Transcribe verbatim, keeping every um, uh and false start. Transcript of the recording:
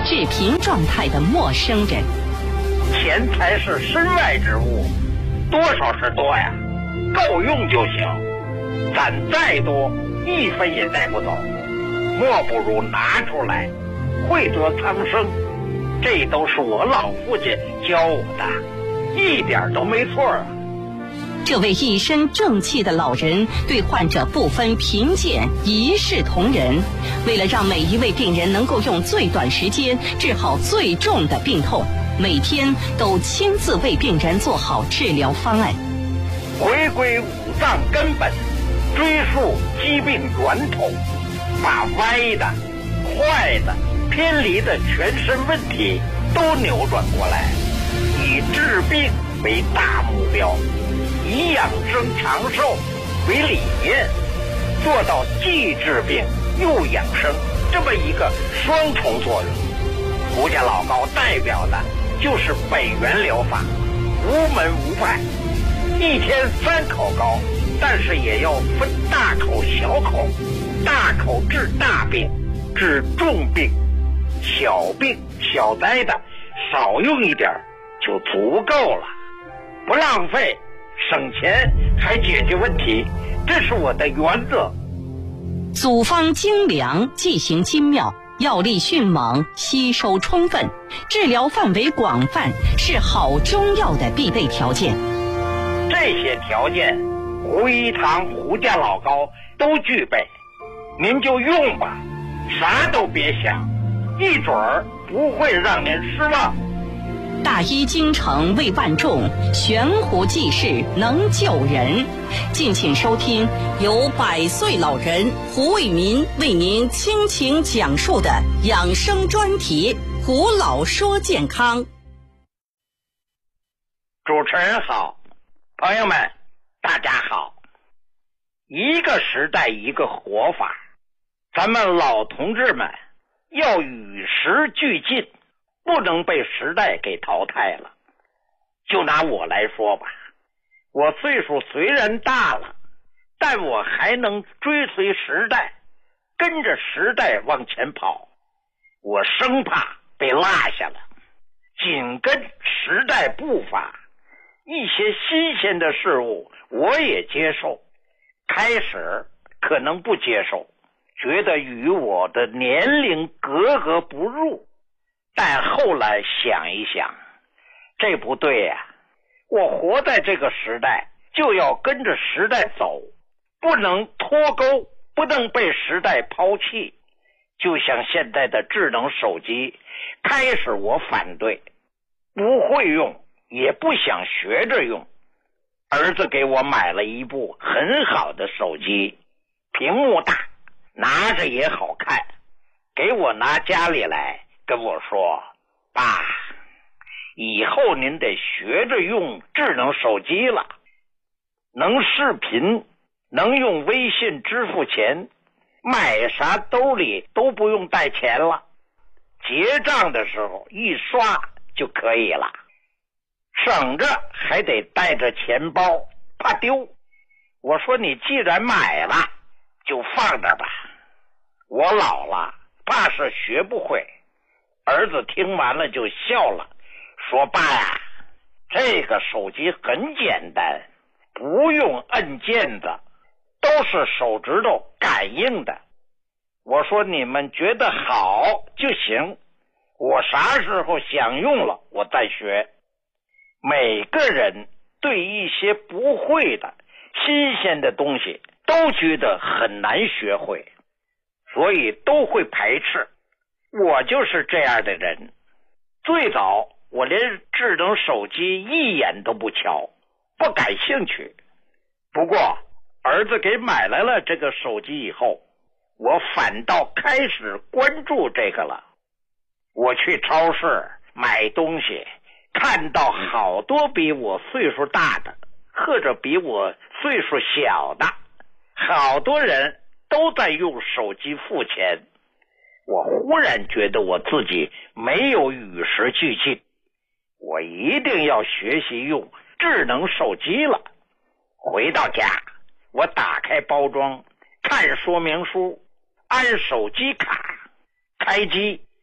致贫状态的陌生人。 钱财是身外之物，多少是多呀，够用就行，攒再多一分也带不走，莫不如拿出来惠泽苍生。这都是我老父亲教我的，一点都没错啊。 这位一身正气的老人对患者不分贫贱，一视同仁。为了让每一位病人能够用最短时间治好最重的病痛，每天都亲自为病人做好治疗方案。 回归五脏根本，追溯疾病源头，把歪的、坏的、偏离的全身问题都扭转过来，以治病为大目标，以养生长寿为理念，做到既治病又养生这么一个双重作用。胡家老高代表的就是本源疗法，无门无派，一天三口高，但是也要分大口小口，大口治大病，治重病，小病小灾的少用一点就足够了，不浪费，省钱还解决问题，这是我的原则。 组方精良，剂型精妙，药力迅猛，吸收充分，治疗范围广泛，是好中药的必备条件。 这些条件胡一堂胡家老高都具备，您就用吧，啥都别想，一准儿不会让您失望。 大医精诚为万众，悬壶济世能救人。敬请收听由百岁老人胡为民为您倾情讲述的养生专题《胡老说健康》。 主持人好，朋友们大家好。一个时代一个活法，咱们老同志们要与时俱进，不能被时代给淘汰了。就拿我来说吧，我岁数虽然大了，但我还能追随时代，跟着时代往前跑。我生怕被落下了，紧跟时代步伐，一些新鲜的事物我也接受。开始可能不接受，觉得与我的年龄格格不入，但后来想一想，这不对呀、啊！我活在这个时代，就要跟着时代走，不能脱钩，不能被时代抛弃。就像现在的智能手机，开始我反对，不会用，也不想学着用。儿子给我买了一部很好的手机，屏幕大，拿着也好看，给我拿家里来，跟我说，爸，以后您得学着用智能手机了，能视频，能用微信支付钱，买啥兜里都不用带钱了，结账的时候一刷就可以了，省着还得带着钱包，怕丢。我说你既然买了，就放着吧，我老了，怕是学不会。儿子听完了就笑了，说爸呀，这个手机很简单，不用摁键子，都是手指头感应的。我说你们觉得好就行，我啥时候想用了我再学。每个人对一些不会的新鲜的东西都觉得很难学会，所以都会排斥。我就是这样的人，最早我连智能手机一眼都不瞧，不感兴趣。不过儿子给买来了这个手机以后，我反倒开始关注这个了。我去超市买东西，看到好多比我岁数大的，或者比我岁数小的，好多人都在用手机付钱。我忽然觉得我自己没有与时俱进，我一定要学习用智能手机了。回到家，我打开包装，看说明书，按手机卡，开机，